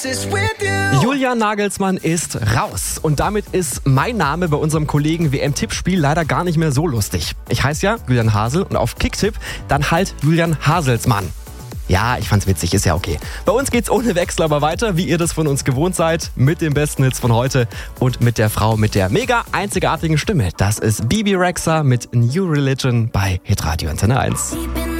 Julian Nagelsmann ist raus und damit ist mein Name bei unserem Kollegen WM-Tippspiel leider gar nicht mehr so lustig. Ich heiße ja Julian Hasel und auf Kicktipp dann halt Julian Haselsmann. Ja, ich fand's witzig, ist ja okay. Bei uns geht's ohne Wechsel aber weiter, wie ihr das von uns gewohnt seid, mit den besten Hits von heute und mit der Frau mit der mega einzigartigen Stimme. Das ist Bebe Rexha mit New Religion bei Hitradio Antenne 1.